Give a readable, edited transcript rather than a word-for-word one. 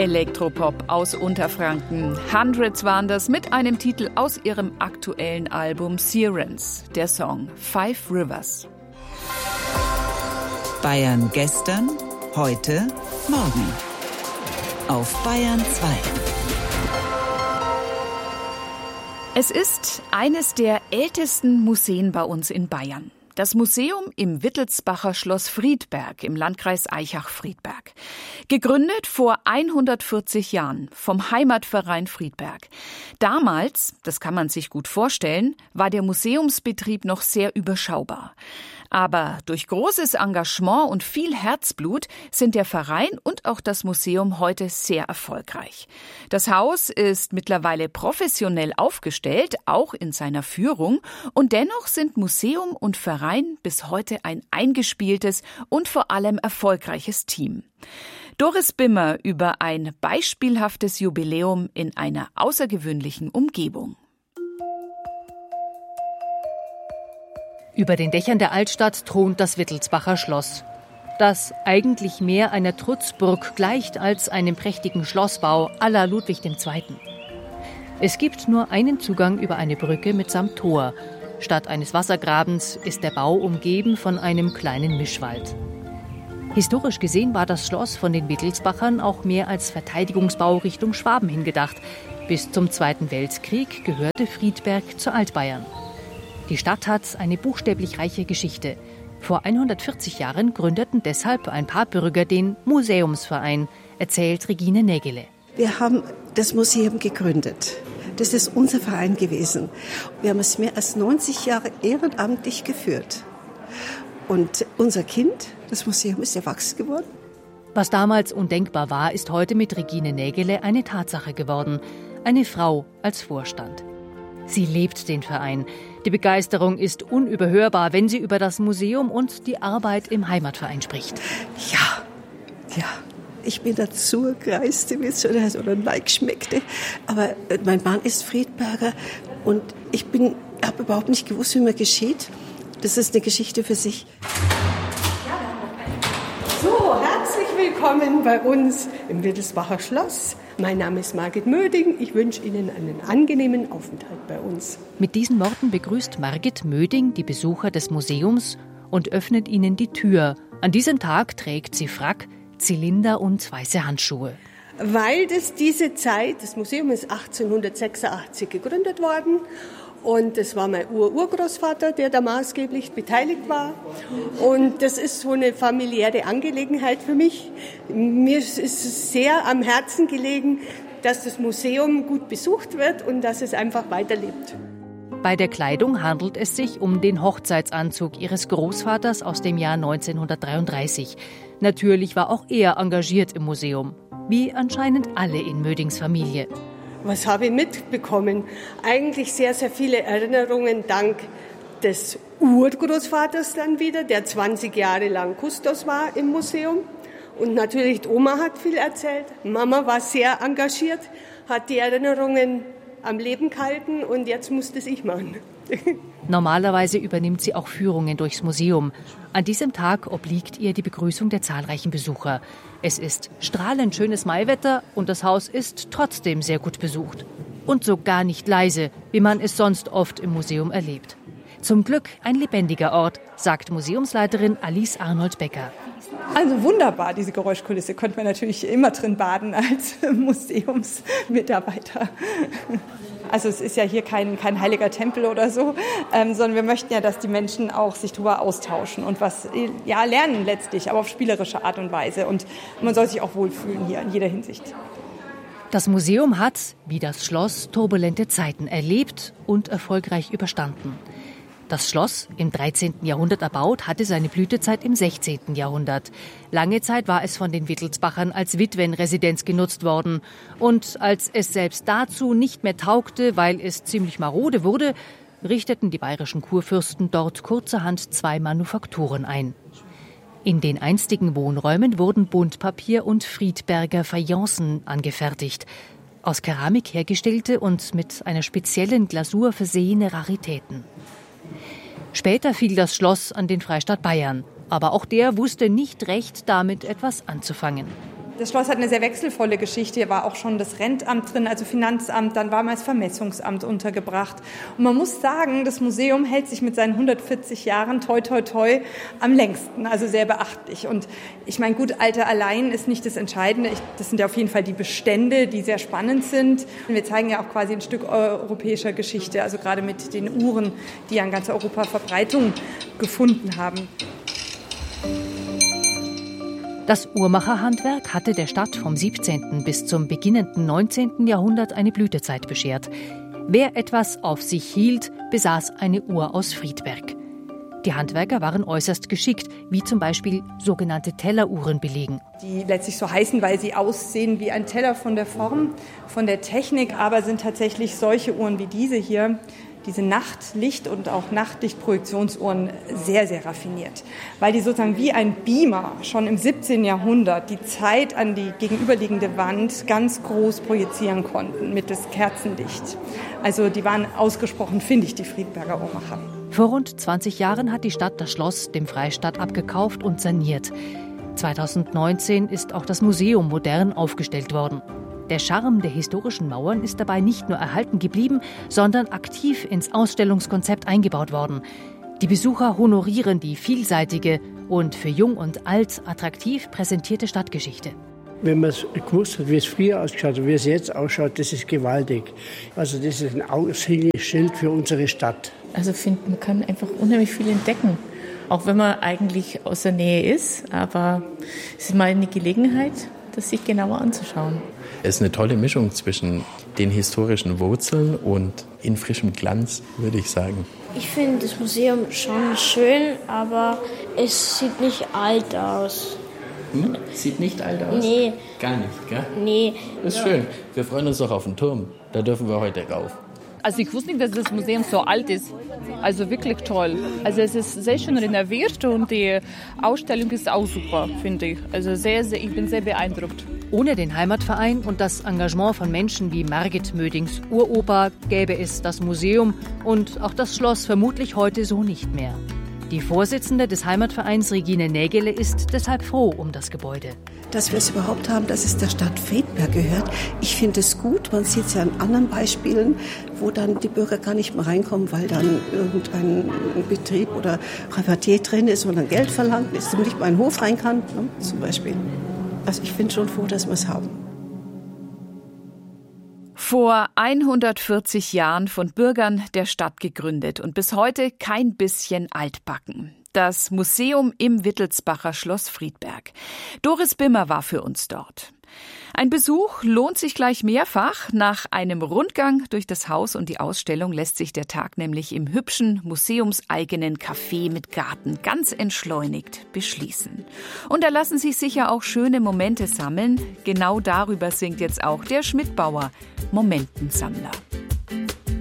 Elektropop aus Unterfranken. Hundreds waren das mit einem Titel aus ihrem aktuellen Album Sirens. Der Song Five Rivers. Bayern gestern, heute, morgen. Auf Bayern 2. Es ist eines der ältesten Museen bei uns in Bayern. Das Museum im Wittelsbacher Schloss Friedberg im Landkreis Aichach-Friedberg. Gegründet vor 140 Jahren vom Heimatverein Friedberg. Damals, das kann man sich gut vorstellen, war der Museumsbetrieb noch sehr überschaubar. Aber durch großes Engagement und viel Herzblut sind der Verein und auch das Museum heute sehr erfolgreich. Das Haus ist mittlerweile professionell aufgestellt, auch in seiner Führung. Und dennoch sind Museum und Verein bis heute ein eingespieltes und vor allem erfolgreiches Team. Doris Bimmer über ein beispielhaftes Jubiläum in einer außergewöhnlichen Umgebung. Über den Dächern der Altstadt thront das Wittelsbacher Schloss, das eigentlich mehr einer Trutzburg gleicht als einem prächtigen Schlossbau à la Ludwig II. Es gibt nur einen Zugang über eine Brücke mitsamt Tor. Statt eines Wassergrabens ist der Bau umgeben von einem kleinen Mischwald. Historisch gesehen war das Schloss von den Wittelsbachern auch mehr als Verteidigungsbau Richtung Schwaben hingedacht. Bis zum Zweiten Weltkrieg gehörte Friedberg zu Altbayern. Die Stadt hat eine buchstäblich reiche Geschichte. Vor 140 Jahren gründeten deshalb ein paar Bürger den Museumsverein, erzählt Regine Nägele. Wir haben das Museum gegründet. Das ist unser Verein gewesen. Wir haben es mehr als 90 Jahre ehrenamtlich geführt. Und unser Kind, das Museum, ist erwachsen geworden. Was damals undenkbar war, ist heute mit Regine Nägele eine Tatsache geworden. Eine Frau als Vorstand. Sie lebt den Verein. Die Begeisterung ist unüberhörbar, wenn sie über das Museum und die Arbeit im Heimatverein spricht. Ja, ich bin dazu gereist, wie es oder Like schmeckte. Aber mein Mann ist Friedberger und ich habe überhaupt nicht gewusst, wie man geschieht. Das ist eine Geschichte für sich. So, herzlich willkommen bei uns im Wittelsbacher Schloss. Mein Name ist Margit Möding. Ich wünsche Ihnen einen angenehmen Aufenthalt bei uns. Mit diesen Worten begrüßt Margit Möding die Besucher des Museums und öffnet ihnen die Tür. An diesem Tag trägt sie Frack, Zylinder und weiße Handschuhe. Weil das Museum ist 1886 gegründet worden. Und das war mein Urgroßvater, der da maßgeblich beteiligt war. Und das ist so eine familiäre Angelegenheit für mich. Mir ist es sehr am Herzen gelegen, dass das Museum gut besucht wird und dass es einfach weiterlebt. Bei der Kleidung handelt es sich um den Hochzeitsanzug ihres Großvaters aus dem Jahr 1933. Natürlich war auch er engagiert im Museum, wie anscheinend alle in Mödings Familie. Was habe ich mitbekommen? Eigentlich sehr, sehr viele Erinnerungen dank des Urgroßvaters dann wieder, der 20 Jahre lang Kustos war im Museum. Und natürlich die Oma hat viel erzählt. Mama war sehr engagiert, hat die Erinnerungen am Leben gehalten und jetzt musste es ich machen. Normalerweise übernimmt sie auch Führungen durchs Museum. An diesem Tag obliegt ihr die Begrüßung der zahlreichen Besucher. Es ist strahlend schönes Maiwetter und das Haus ist trotzdem sehr gut besucht. Und so gar nicht leise, wie man es sonst oft im Museum erlebt. Zum Glück ein lebendiger Ort, sagt Museumsleiterin Alice Arnold-Becker. Also wunderbar, diese Geräuschkulisse. Könnte man natürlich immer drin baden als Museumsmitarbeiter. Also es ist ja hier kein heiliger Tempel oder so, sondern wir möchten ja, dass die Menschen auch sich darüber austauschen und was lernen letztlich, aber auf spielerische Art und Weise. Und man soll sich auch wohlfühlen hier in jeder Hinsicht. Das Museum hat, wie das Schloss, turbulente Zeiten erlebt und erfolgreich überstanden. Das Schloss, im 13. Jahrhundert erbaut, hatte seine Blütezeit im 16. Jahrhundert. Lange Zeit war es von den Wittelsbachern als Witwenresidenz genutzt worden. Und als es selbst dazu nicht mehr taugte, weil es ziemlich marode wurde, richteten die bayerischen Kurfürsten dort kurzerhand 2 Manufakturen ein. In den einstigen Wohnräumen wurden Buntpapier und Friedberger Fayencen angefertigt. Aus Keramik hergestellte und mit einer speziellen Glasur versehene Raritäten. Später fiel das Schloss an den Freistaat Bayern. Aber auch der wusste nicht recht, damit etwas anzufangen. Das Schloss hat eine sehr wechselvolle Geschichte. Hier war auch schon das Rentamt drin, also Finanzamt, dann war mal das Vermessungsamt untergebracht. Und man muss sagen, das Museum hält sich mit seinen 140 Jahren toi toi toi am längsten, also sehr beachtlich. Und ich meine, gut, Alter allein ist nicht das Entscheidende. Das sind ja auf jeden Fall die Bestände, die sehr spannend sind. Und wir zeigen ja auch quasi ein Stück europäischer Geschichte, also gerade mit den Uhren, die ja in ganz Europa Verbreitung gefunden haben. Das Uhrmacherhandwerk hatte der Stadt vom 17. bis zum beginnenden 19. Jahrhundert eine Blütezeit beschert. Wer etwas auf sich hielt, besaß eine Uhr aus Friedberg. Die Handwerker waren äußerst geschickt, wie zum Beispiel sogenannte Telleruhren belegen. Die letztlich so heißen, weil sie aussehen wie ein Teller von der Form, von der Technik, aber sind tatsächlich solche Uhren wie diese hier, diese Nachtlicht- und auch Nachtlichtprojektionsuhren sehr, sehr raffiniert. Weil die sozusagen wie ein Beamer schon im 17. Jahrhundert die Zeit an die gegenüberliegende Wand ganz groß projizieren konnten mittels Kerzenlicht. Also die waren ausgesprochen findig, die Friedberger Uhrmacher. Vor rund 20 Jahren hat die Stadt das Schloss dem Freistaat abgekauft und saniert. 2019 ist auch das Museum modern aufgestellt worden. Der Charme der historischen Mauern ist dabei nicht nur erhalten geblieben, sondern aktiv ins Ausstellungskonzept eingebaut worden. Die Besucher honorieren die vielseitige und für Jung und Alt attraktiv präsentierte Stadtgeschichte. Wenn man gewusst hat, wie es früher ausgeschaut hat, wie es jetzt ausschaut, das ist gewaltig. Also das ist ein Aushängeschild für unsere Stadt. Also ich finde, man kann einfach unheimlich viel entdecken. Auch wenn man eigentlich aus der Nähe ist, aber es ist mal eine Gelegenheit, das sich genauer anzuschauen. Es ist eine tolle Mischung zwischen den historischen Wurzeln und in frischem Glanz, würde ich sagen. Ich finde das Museum schon schön, aber es sieht nicht alt aus. Sieht nicht alt aus? Nee. Gar nicht, gell? Nee. Ist schön. Wir freuen uns auch auf den Turm. Da dürfen wir heute rauf. Also ich wusste nicht, dass das Museum so alt ist. Also wirklich toll. Also es ist sehr schön renoviert und die Ausstellung ist auch super, finde ich. Also ich bin sehr beeindruckt. Ohne den Heimatverein und das Engagement von Menschen wie Margit Mödings Uropa gäbe es das Museum und auch das Schloss vermutlich heute so nicht mehr. Die Vorsitzende des Heimatvereins Regine Nägele ist deshalb froh um das Gebäude. Dass wir es überhaupt haben, dass es der Stadt Friedberg gehört. Ich finde es gut, man sieht es ja an anderen Beispielen, wo dann die Bürger gar nicht mehr reinkommen, weil dann irgendein Betrieb oder Privatier drin ist und dann Geld verlangt, dass man nicht mal in den Hof rein kann, ne, zum Beispiel. Also ich bin schon froh, dass wir es haben. Vor 140 Jahren von Bürgern der Stadt gegründet und bis heute kein bisschen altbacken. Das Museum im Wittelsbacher Schloss Friedberg. Doris Bimmer war für uns dort. Ein Besuch lohnt sich gleich mehrfach. Nach einem Rundgang durch das Haus und die Ausstellung lässt sich der Tag nämlich im hübschen, museumseigenen Café mit Garten ganz entschleunigt beschließen. Und da lassen sich sicher auch schöne Momente sammeln. Genau darüber singt jetzt auch der Schmidbauer, Momentensammler.